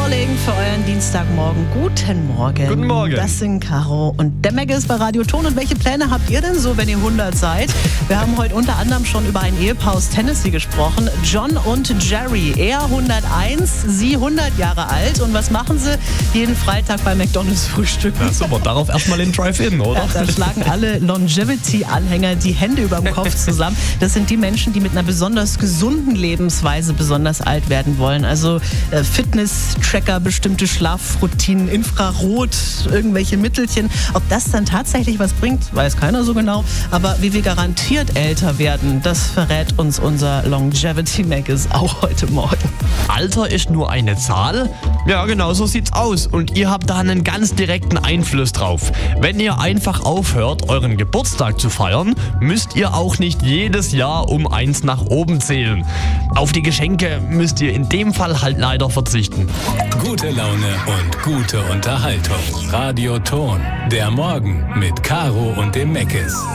Falling für euren Dienstagmorgen. Guten Morgen. Guten Morgen. Das sind Caro und der Meg ist bei Radio Ton. Und welche Pläne habt ihr denn so, wenn ihr 100 seid? Wir haben heute unter anderem schon über ein Ehepaar aus Tennessee gesprochen. John und Jerry. Er 101, sie 100 Jahre alt. Und was machen sie? Jeden Freitag bei McDonald's frühstücken. Ja, super, darauf erstmal den Drive-In, oder? Ja, da schlagen alle Longevity-Anhänger die Hände über dem Kopf zusammen. Das sind die Menschen, die mit einer besonders gesunden Lebensweise besonders alt werden wollen. Also Fitness-Tracker, bestimmte Schlafroutinen, Infrarot, irgendwelche Mittelchen. Ob das dann tatsächlich was bringt, weiß keiner so genau. Aber wie wir garantiert älter werden, das verrät uns unser Longevity-Magazin auch heute Morgen. Alter ist nur eine Zahl? Ja, genau so sieht's aus. Und ihr habt da einen ganz direkten Einfluss drauf. Wenn ihr einfach aufhört, euren Geburtstag zu feiern, müsst ihr auch nicht jedes Jahr um 1 nach oben zählen. Auf die Geschenke müsst ihr in dem Fall halt leider verzichten. Gute Laune und gute Unterhaltung. Radio Ton. Der Morgen mit Caro und dem Meckes.